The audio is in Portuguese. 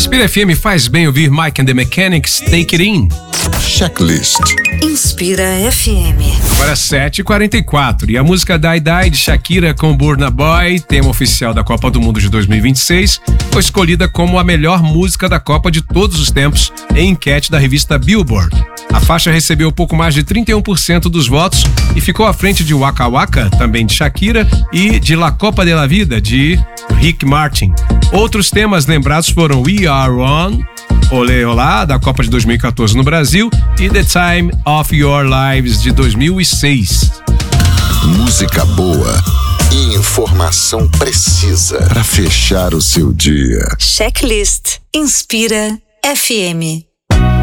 Inspira FM faz bem ouvir Mike and the Mechanics, Take It In. Checklist. Inspira FM. Agora 7h44 e a música Die Die de Shakira com Burna Boy, tema oficial da Copa do Mundo de 2026, foi escolhida como a melhor música da Copa de todos os tempos em enquete da revista Billboard. A faixa recebeu pouco mais de 31% dos votos e ficou à frente de Waka Waka, também de Shakira, e de La Copa de la Vida, de Rick Martin. Outros temas lembrados foram We Are One, Olê Olá, da Copa de 2014 no Brasil, e The Time of Your Lives, de 2006. Música boa e informação precisa para fechar o seu dia. Checklist Inspira FM.